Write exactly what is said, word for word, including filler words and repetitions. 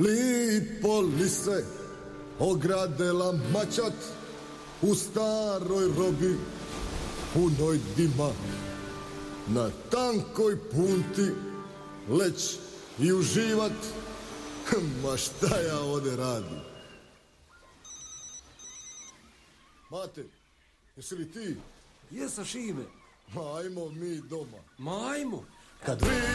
lipo li se ogradela mačat u staroj robi punoj dima, na tankoj punti leć i uživat. Ma šta ja ovdje radim? Mate, jesi li ti? Jesam, Šime. Ma ajmo mi doma. Ma ajmo. Kad vi